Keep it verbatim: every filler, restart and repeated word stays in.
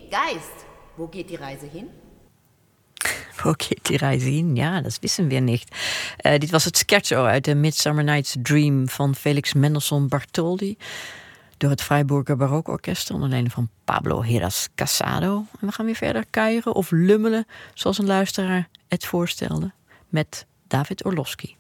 Geist, wo geht die Reise hin? Wo geht die Reise hin? Ja, dat wissen we niet. Uh, dit was het scherzo uit de Midsummer Night's Dream van Felix Mendelssohn Bartholdy door het Freiburger Barokorkest onder leiding van Pablo Heras Casado. En we gaan weer verder kuieren of lummelen, zoals een luisteraar het voorstelde, met David Orlowski.